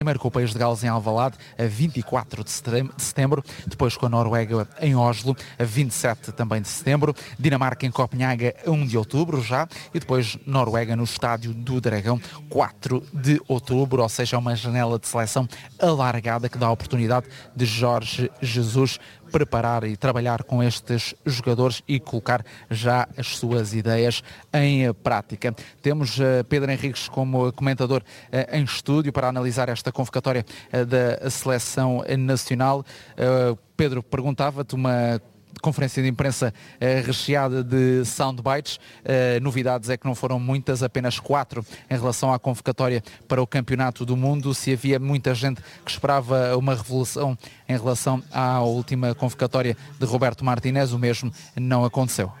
Primeiro com o País de Gales em Alvalade, a 24 de setembro, depois com a Noruega em Oslo, a 27 também de setembro, Dinamarca em Copenhaga, a 1 de outubro já, e depois Noruega no Estádio do Dragão, 4 de outubro, ou seja, uma janela de seleção alargada que dá a oportunidade de Jorge Jesus preparar e trabalhar com estes jogadores e colocar já as suas ideias em prática. Temos Pedro Henriques como comentador em estúdio para analisar esta convocatória da seleção nacional. Pedro, perguntava-te uma conferência de imprensa recheada de soundbites. Novidades é que não foram muitas, apenas 4 em relação à convocatória para o Campeonato do Mundo. Se havia muita gente que esperava uma revolução em relação à última convocatória de Roberto Martínez, o mesmo não aconteceu.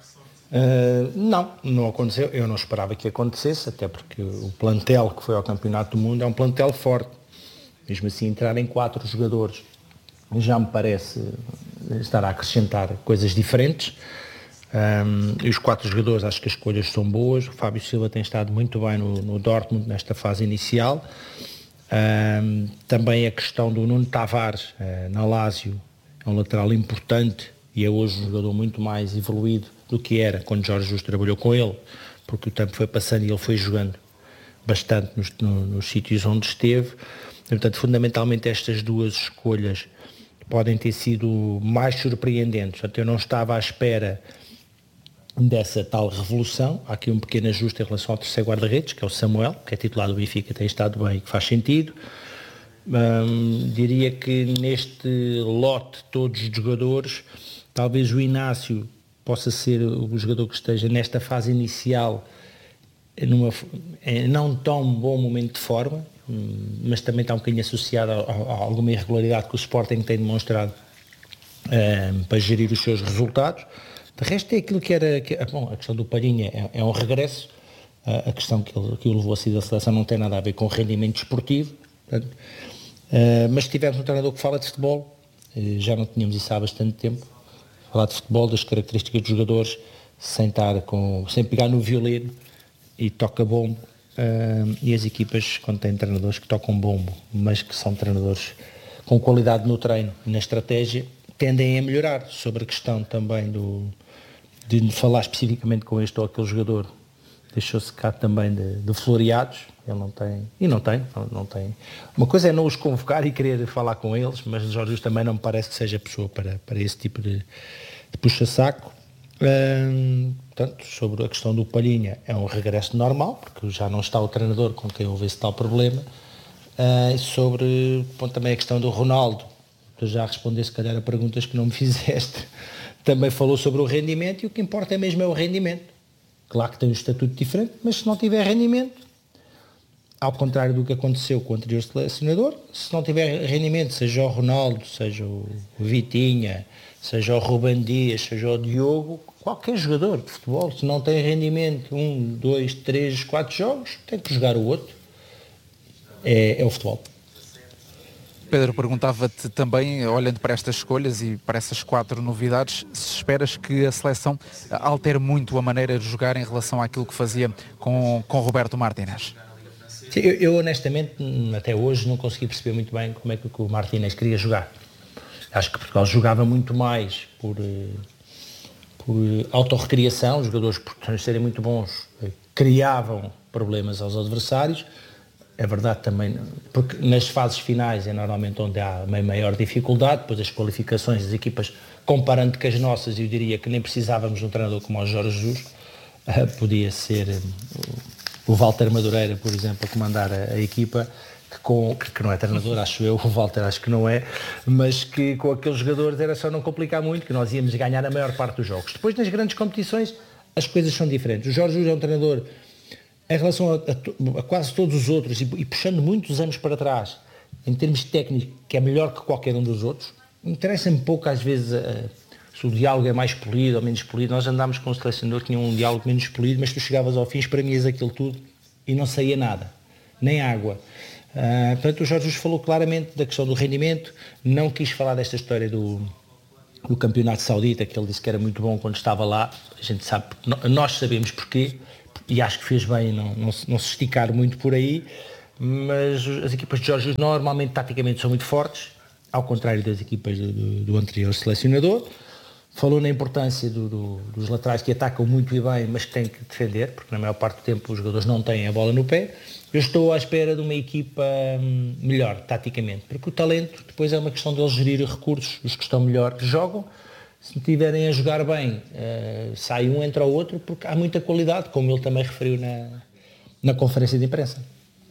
Não aconteceu. Eu não esperava que acontecesse, até porque o plantel que foi ao Campeonato do Mundo é um plantel forte. Mesmo assim, entrar em 4 jogadores já me parece estar a acrescentar coisas diferentes. E os 4 jogadores, acho que as escolhas são boas. O Fábio Silva tem estado muito bem no Dortmund nesta fase inicial. Também a questão do Nuno Tavares na Lazio é um lateral importante e é hoje um jogador muito mais evoluído do que era quando Jorge Jesus trabalhou com ele, porque o tempo foi passando e ele foi jogando bastante nos sítios onde esteve. Portanto, fundamentalmente estas 2 escolhas podem ter sido mais surpreendentes. Até eu não estava à espera dessa tal revolução. Há aqui um pequeno ajuste em relação ao terceiro guarda-redes, que é o Samuel, que é titular do Benfica, tem estado bem e que faz sentido. Diria que neste lote todos os jogadores, talvez o Inácio possa ser o jogador que esteja nesta fase inicial não tão bom momento de forma, mas também está um bocadinho associado a alguma irregularidade que o Sporting tem demonstrado para gerir os seus resultados. De resto é aquilo que era... a questão do Palhinha é um regresso. A questão que o levou a sair da seleção não tem nada a ver com rendimento esportivo. Portanto, mas tivemos um treinador que fala de futebol. Já não tínhamos isso há bastante tempo. Falar de futebol, das características dos jogadores, sem pegar no violino e toca bombo. E as equipas, quando têm treinadores que tocam bombo, mas que são treinadores com qualidade no treino e na estratégia, tendem a melhorar. Sobre a questão também de falar especificamente com este ou aquele jogador, deixou-se cá também de floreados. Ele não tem. Uma coisa é não os convocar e querer falar com eles, mas o Jorge Jesus também não me parece que seja pessoa para esse tipo de puxa-saco. Portanto, sobre a questão do Palhinha, é um regresso normal, porque já não está o treinador com quem houve esse tal problema. Sobre também a questão do Ronaldo, tu já respondeste se calhar a perguntas que não me fizeste, também falou sobre o rendimento, e o que importa mesmo é o rendimento. Claro que tem um estatuto diferente, mas se não tiver rendimento, ao contrário do que aconteceu com o anterior selecionador, se não tiver rendimento, seja o Ronaldo, seja o Vitinha, seja o Ruben Dias, seja o Diogo, qualquer jogador de futebol, se não tem rendimento 1, 2, 3, 4 jogos, tem que jogar o outro. É o futebol. Pedro, perguntava-te também, olhando para estas escolhas e para essas 4 novidades, se esperas que a seleção altere muito a maneira de jogar em relação àquilo que fazia com Roberto Martínez? Eu honestamente, até hoje, não consegui perceber muito bem como é que o Martínez queria jogar. Acho que Portugal jogava muito mais por autorrecriação. Os jogadores, por serem muito bons, criavam problemas aos adversários. É verdade também, porque nas fases finais é normalmente onde há maior dificuldade. Depois as qualificações das equipas, comparando com as nossas, eu diria que nem precisávamos de um treinador como o Jorge Jesus. Podia ser o Walter Madureira, por exemplo, a comandar a equipa, que não é treinador, acho eu, o Walter acho que não é, mas que com aqueles jogadores era só não complicar muito, que nós íamos ganhar a maior parte dos jogos. Depois, nas grandes competições, as coisas são diferentes. O Jorge Jesus é um treinador, em relação a quase todos os outros, e puxando muitos anos para trás, em termos técnicos, que é melhor que qualquer um dos outros. Interessa-me pouco, às vezes, se o diálogo é mais polido ou menos polido. Nós andámos com um selecionador que tinha um diálogo menos polido, mas tu chegavas ao fim, espremias aquilo tudo e não saía nada, nem água. Portanto, o Jorge Jesus falou claramente da questão do rendimento, não quis falar desta história do campeonato saudita, que ele disse que era muito bom quando estava lá. A gente sabe, nós sabemos porquê, e acho que fez bem não se esticar muito por aí, mas as equipas de Jorge Jesus normalmente taticamente são muito fortes, ao contrário das equipas do anterior selecionador. Falou na importância dos laterais que atacam muito e bem, mas que têm que defender, porque na maior parte do tempo os jogadores não têm a bola no pé. Eu estou à espera de uma equipa melhor, taticamente, porque o talento depois é uma questão deles gerir recursos, os que estão melhor que jogam. Se estiverem a jogar bem, sai um, entra o outro, porque há muita qualidade, como ele também referiu na conferência de imprensa.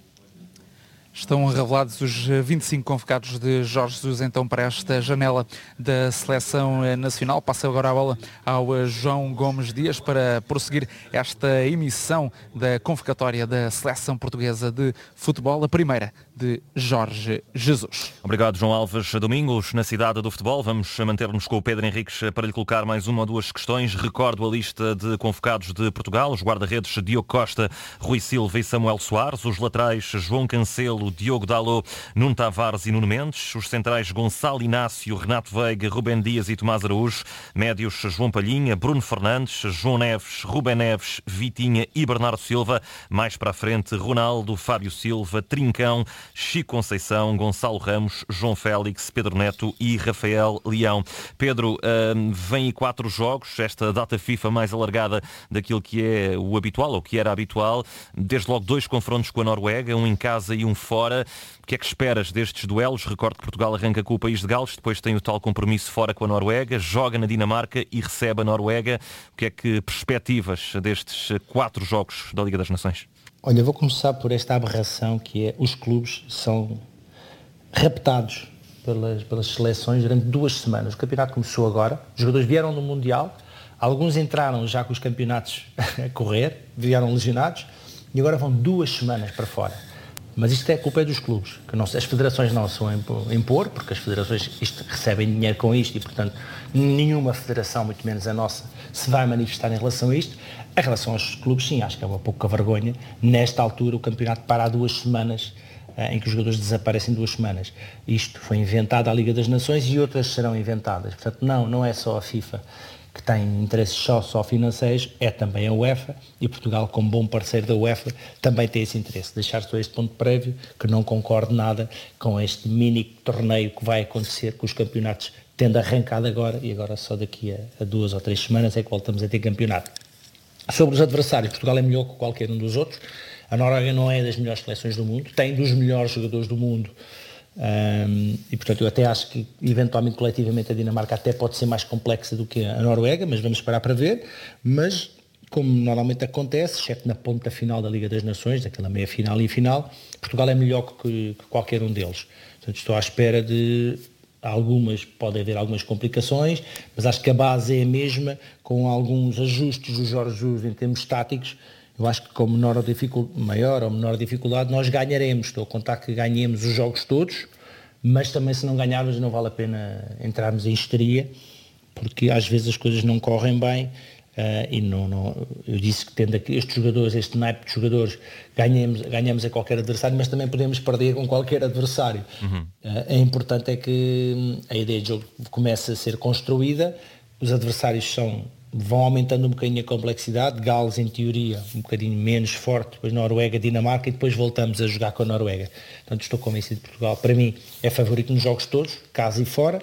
Estão revelados os 25 convocados de Jorge Jesus então para esta janela da Seleção Nacional. Passa agora a bola ao João Gomes Dias para prosseguir esta emissão da convocatória da Seleção Portuguesa de Futebol, a primeira de Jorge Jesus. Obrigado, João Alves Domingos. Na cidade do futebol, vamos manter-nos com o Pedro Henriques para lhe colocar mais uma ou duas questões. Recordo a lista de convocados de Portugal: os guarda-redes Diogo Costa, Rui Silva e Samuel Soares, os laterais João Cancelo, Diogo Dalot, Nuno Tavares e Nuno Mendes, os centrais Gonçalo Inácio, Renato Veiga, Rubem Dias e Tomás Araújo, médios João Palhinha, Bruno Fernandes, João Neves, Rubem Neves, Vitinha e Bernardo Silva, mais para a frente Ronaldo, Fábio Silva, Trincão, Chico Conceição, Gonçalo Ramos, João Félix, Pedro Neto e Rafael Leão. Pedro, vem aí 4 jogos, esta data FIFA mais alargada daquilo que é o habitual, ou que era habitual, desde logo 2 confrontos com a Noruega, um em casa e um fora. O que é que esperas destes duelos? Recordo que Portugal arranca com o país de Gales, depois tem o tal compromisso fora com a Noruega, joga na Dinamarca e recebe a Noruega. O que é que perspectivas destes 4 jogos da Liga das Nações? Olha, vou começar por esta aberração que é: os clubes são raptados pelas seleções durante 2 semanas. O campeonato começou agora, os jogadores vieram do Mundial, alguns entraram já com os campeonatos a correr, vieram lesionados e agora vão 2 semanas para fora. Mas isto é culpa dos clubes, que não, as federações não são a impor, porque as federações recebem dinheiro com isto e, portanto, nenhuma federação, muito menos a nossa, se vai manifestar em relação a isto. Em relação aos clubes, sim, acho que é uma pouca vergonha. Nesta altura, o campeonato para há 2 semanas, em que os jogadores desaparecem 2 semanas. Isto foi inventado à Liga das Nações e outras serão inventadas. Portanto, não é só a FIFA que tem interesses só financeiros, é também a UEFA, e Portugal, como bom parceiro da UEFA, também tem esse interesse. Deixar só este ponto prévio, que não concordo nada com este mini torneio que vai acontecer, com os campeonatos tendo arrancado agora, e agora só daqui a 2 ou 3 semanas é que voltamos a ter campeonato. Sobre os adversários, Portugal é melhor que qualquer um dos outros. A Noruega não é das melhores seleções do mundo, tem dos melhores jogadores do mundo, e portanto eu até acho que eventualmente coletivamente a Dinamarca até pode ser mais complexa do que a Noruega, mas vamos esperar para ver. Mas como normalmente acontece, exceto na ponta final da Liga das Nações, daquela meia final e final, Portugal é melhor que qualquer um deles. Portanto, estou à espera de pode haver algumas complicações, mas acho que a base é a mesma, com alguns ajustes do Jorge Jesus em termos táticos. Eu acho que com maior ou menor dificuldade nós ganharemos. Estou a contar que ganhemos os jogos todos, mas também, se não ganharmos, não vale a pena entrarmos em histeria, porque às vezes as coisas não correm bem. Eu disse que tendo aqui estes jogadores, este naipe de jogadores, ganhamos a qualquer adversário, mas também podemos perder com qualquer adversário. É importante é que a ideia de jogo comece a ser construída, os adversários vão aumentando um bocadinho a complexidade. Gales, em teoria, um bocadinho menos forte, depois Noruega, Dinamarca, e depois voltamos a jogar com a Noruega. Portanto, estou convencido de Portugal, para mim, é favorito nos jogos todos, casa e fora,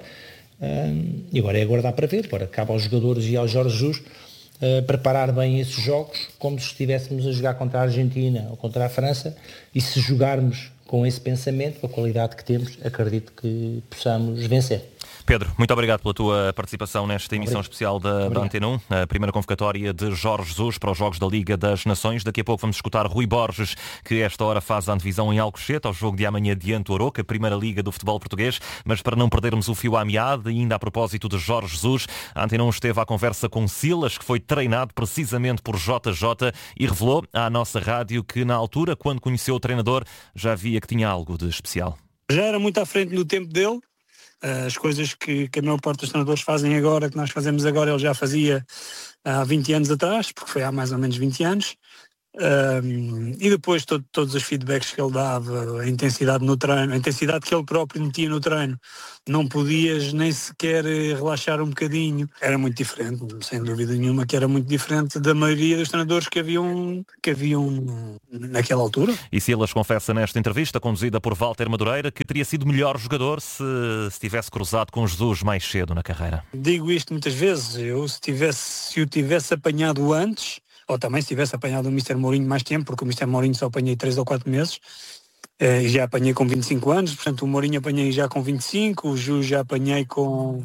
e agora é aguardar para ver. Agora cabe aos jogadores e ao Jorge Jesus preparar bem esses jogos, como se estivéssemos a jogar contra a Argentina ou contra a França, e se jogarmos com esse pensamento, com a qualidade que temos, acredito que possamos vencer. Pedro, muito obrigado pela tua participação nesta emissão especial da Antena 1, a primeira convocatória de Jorge Jesus para os Jogos da Liga das Nações. Daqui a pouco vamos escutar Rui Borges, que esta hora faz a antevisão em Alcochete, ao jogo de amanhã diante do Aroca, a primeira liga do futebol português. Mas para não perdermos o fio à meada, ainda a propósito de Jorge Jesus, a Antena 1 esteve à conversa com Silas, que foi treinado precisamente por JJ, e revelou à nossa rádio que na altura, quando conheceu o treinador, já via que tinha algo de especial. Já era muito à frente no tempo dele. As coisas que a maior parte dos treinadores fazem agora, que nós fazemos agora, ele já fazia há 20 anos atrás, porque foi há mais ou menos 20 anos. E depois todos os feedbacks que ele dava, a intensidade no treino, a intensidade que ele próprio metia no treino, não podias nem sequer relaxar um bocadinho. Era muito diferente, sem dúvida nenhuma que era muito diferente da maioria dos treinadores que haviam naquela altura. E Silas confessa nesta entrevista, conduzida por Walter Madureira, que teria sido melhor jogador se tivesse cruzado com Jesus mais cedo na carreira. Digo isto muitas vezes, se o tivesse apanhado antes, ou também se tivesse apanhado o Mr. Mourinho mais tempo, porque o Mr. Mourinho só apanhei 3 ou 4 meses, e já apanhei com 25 anos, portanto o Mourinho apanhei já com 25, o Ju já apanhei com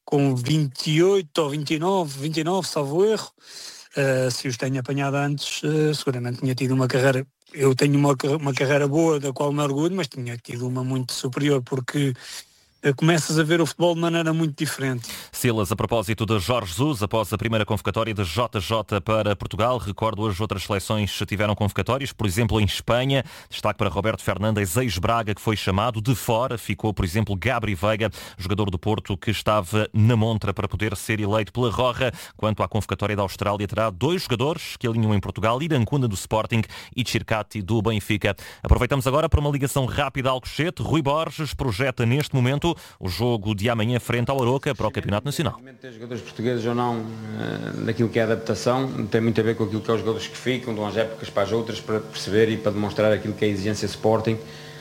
28 ou 29, salvo erro. Se os tenho apanhado antes, seguramente tinha tido uma carreira, eu tenho uma carreira boa da qual me orgulho, mas tinha tido uma muito superior, porque começas a ver o futebol de maneira muito diferente. Silas, a propósito de Jorge Jesus, após a primeira convocatória de JJ para Portugal, recordo hoje outras seleções tiveram convocatórias, por exemplo em Espanha, destaque para Roberto Fernandes, ex-Braga, que foi chamado de fora, ficou por exemplo Gabri Veiga, jogador do Porto que estava na montra para poder ser eleito pela Roja. Quanto à convocatória da Austrália, terá 2 jogadores que alinham em Portugal, Irancunda do Sporting e Chircati do Benfica. Aproveitamos agora para uma ligação rápida ao Alcochete. Rui Borges projeta neste momento o jogo de amanhã frente ao Aroca para o Campeonato Nacional. Ter jogadores portugueses ou não, daquilo que é a adaptação, tem muito a ver com aquilo que é os jogadores que ficam de umas épocas para as outras, para perceber e para demonstrar aquilo que é a exigência Sporting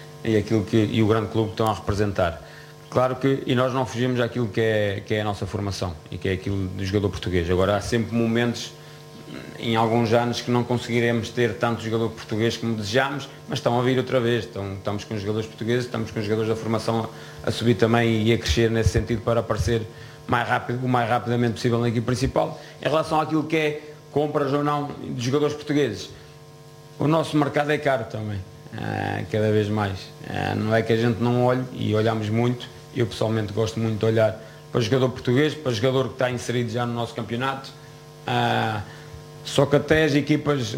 e o grande clube que estão a representar. Claro que, e nós não fugimos àquilo que é a nossa formação e que é aquilo do jogador português. Agora há sempre momentos, em alguns anos, que não conseguiremos ter tanto jogador português como desejamos, mas estão a vir outra vez. Estamos com os jogadores portugueses, estamos com os jogadores da formação a subir também e a crescer nesse sentido para aparecer o mais rapidamente possível na equipe principal. Em relação àquilo que é compras ou não de jogadores portugueses, o nosso mercado é caro também, cada vez mais. Não é que a gente não olhe, e olhamos muito, eu pessoalmente gosto muito de olhar para o jogador português, para o jogador que está inserido já no nosso campeonato. Só que até as equipas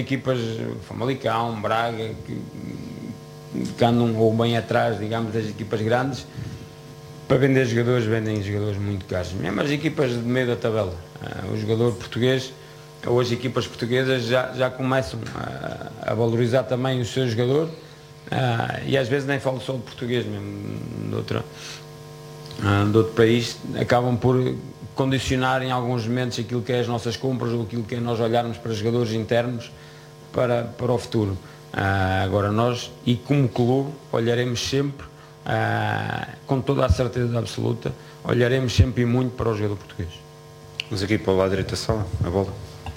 Famalicão, Braga, que andam ou bem atrás, digamos, das equipas grandes, para vender jogadores, vendem jogadores muito caros. Mesmo as equipas de meio da tabela. O jogador português, ou as equipas portuguesas já começam a valorizar também o seu jogador, e às vezes nem falo só de português, mesmo de outro país, acabam por condicionar em alguns momentos aquilo que é as nossas compras ou aquilo que é nós olharmos para jogadores internos para o futuro. Agora nós, e como clube, olharemos sempre, com toda a certeza absoluta, olharemos sempre e muito para o jogador português. Vamos aqui para o lado direito da sala, a bola.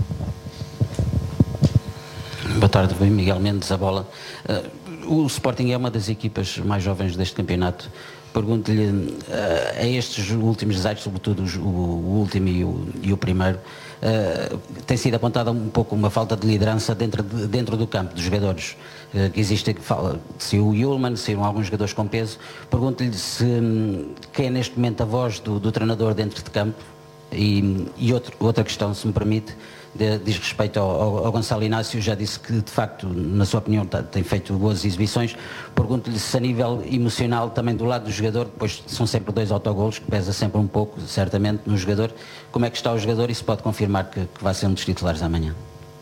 Boa tarde, bem, Miguel Mendes, a bola. O Sporting é uma das equipas mais jovens deste campeonato. Pergunto-lhe, a estes últimos desaires, sobretudo o último e o primeiro, tem sido apontada um pouco uma falta de liderança dentro do campo, dos jogadores. Que existe, se o Ullmann, saíram alguns jogadores com peso. Pergunto-lhe quem é neste momento a voz do treinador dentro de campo. E outra questão, se me permite, diz respeito ao Gonçalo Inácio, já disse que de facto, na sua opinião, tem feito boas exibições. Pergunto-lhe se a nível emocional também do lado do jogador, depois são sempre 2 autogolos, que pesa sempre um pouco, certamente, no jogador. Como é que está o jogador e se pode confirmar que vai ser um dos titulares amanhã?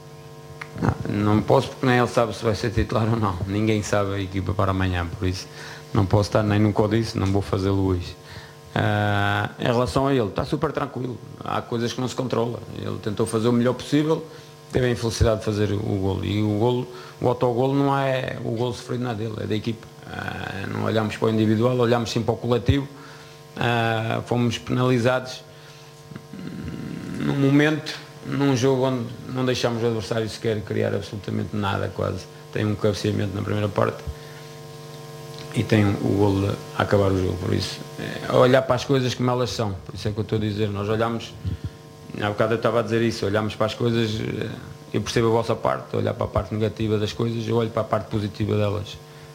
Não posso, porque nem ele sabe se vai ser titular ou não. Ninguém sabe a equipa para amanhã, por isso não posso estar nem no códice, não vou fazê-lo hoje. Em relação a ele, está super tranquilo, há coisas que não se controla. Ele tentou fazer o melhor possível, teve a infelicidade de fazer o golo, e o autogolo não é o golo sofrido, não é dele, é da equipa. Não olhamos para o individual, olhamos sim para o coletivo. Fomos penalizados num momento, num jogo onde não deixámos o adversário sequer criar absolutamente nada, quase. Tem um cabeceamento na primeira parte e tem o golo a acabar o jogo. Por isso, olhar para as coisas como elas são. Por isso é que eu estou a dizer, nós olhamos, há bocado eu estava a dizer isso, olhamos para as coisas, eu percebo a vossa parte, olhar para a parte negativa das coisas, eu olho para a parte positiva delas.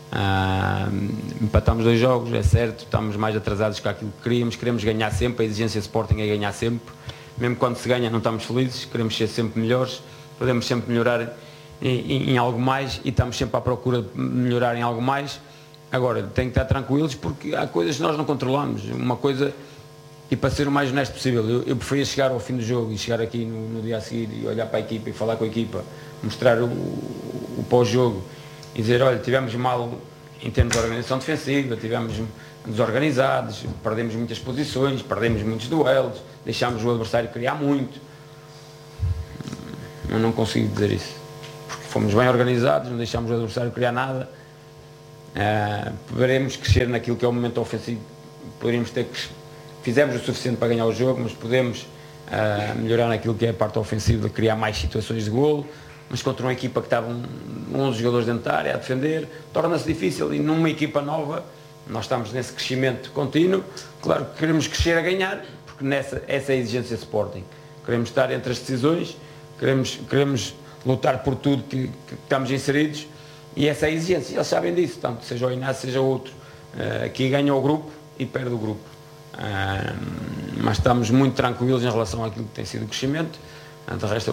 Empatamos 2 jogos, é certo, estamos mais atrasados que aquilo que queremos ganhar sempre, a exigência Sporting é ganhar sempre, mesmo quando se ganha não estamos felizes, queremos ser sempre melhores, podemos sempre melhorar em algo mais e estamos sempre à procura de melhorar em algo mais. Agora, tem que estar tranquilos porque há coisas que nós não controlamos. Uma coisa, e para ser o mais honesto possível, eu preferia chegar ao fim do jogo e chegar aqui no dia a seguir e olhar para a equipa e falar com a equipa mostrar o pós-jogo e dizer, olha, tivemos mal em termos de organização defensiva, tivemos desorganizados, perdemos muitas posições, perdemos muitos duelos, deixámos o adversário criar muito. Eu não consigo dizer isso, porque fomos bem organizados, não deixámos o adversário criar nada. Poderemos crescer naquilo que é o momento ofensivo, poderíamos ter que... Fizemos o suficiente para ganhar o jogo, mas podemos melhorar naquilo que é a parte ofensiva, de criar mais situações de golo, mas contra uma equipa que estavam 11 jogadores dentro da área a defender, torna-se difícil, e numa equipa nova, nós estamos nesse crescimento contínuo, claro que queremos crescer a ganhar, porque essa é a exigência Sporting, queremos estar entre as decisões, queremos lutar por tudo que estamos inseridos, e essa é a exigência, eles sabem disso, tanto seja o Inácio, seja outro, aqui ganha o grupo e perde o grupo. Mas estamos muito tranquilos em relação àquilo que tem sido o crescimento. De resto,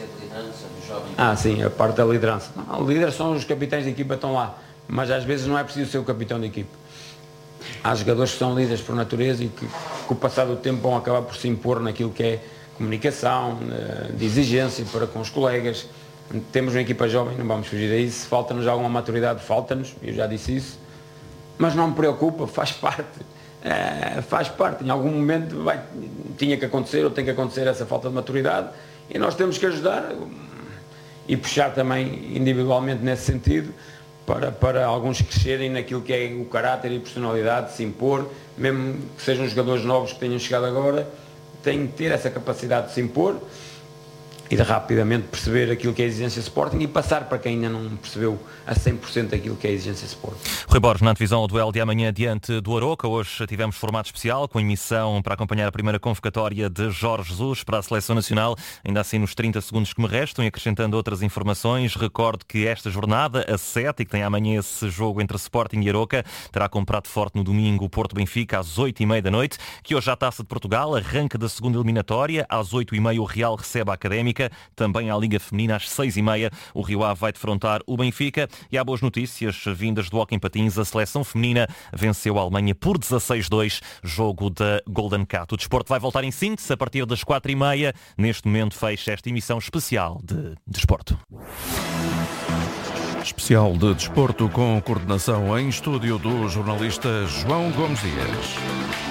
sim, a parte da liderança. Não, líderes são os capitães de equipa, estão lá, mas às vezes não é preciso ser o capitão de equipa. Há jogadores que são líderes por natureza e que com o passar do tempo vão acabar por se impor naquilo que é comunicação, de exigência para com os colegas. Temos uma equipa jovem, não vamos fugir a isso. Falta-nos alguma maturidade, falta-nos, eu já disse isso, mas não me preocupa, faz parte, em algum momento tinha que acontecer, ou tem que acontecer essa falta de maturidade, e nós temos que ajudar e puxar também individualmente nesse sentido, para alguns crescerem naquilo que é o caráter e a personalidade, de se impor, mesmo que sejam jogadores novos que tenham chegado agora, têm que ter essa capacidade de se impor e de rapidamente perceber aquilo que é a exigência Sporting e passar para quem ainda não percebeu a 100% aquilo que é a exigência Sporting. Rui Borges, na antevisão ao duelo de amanhã diante do Aroca. Hoje tivemos formato especial com emissão para acompanhar a primeira convocatória de Jorge Jesus para a Seleção Nacional. Ainda assim, nos 30 segundos que me restam, e acrescentando outras informações, recordo que esta jornada, a 7, e que tem amanhã esse jogo entre Sporting e Aroca, terá como prato forte no domingo o Porto Benfica às 8h30 da noite, que hoje a Taça de Portugal arranca da segunda eliminatória. Às 8h30 o Real recebe a Académica. Também à Liga Feminina às 6h30 o Rio Ave vai defrontar o Benfica. E há boas notícias vindas do hóquei em patins. A seleção feminina venceu a Alemanha por 16-2, jogo da Golden Cat. O desporto vai voltar em síntese a partir das 4h30. Neste momento fecha esta emissão especial de desporto. Especial de desporto com coordenação em estúdio do jornalista João Gomes Dias.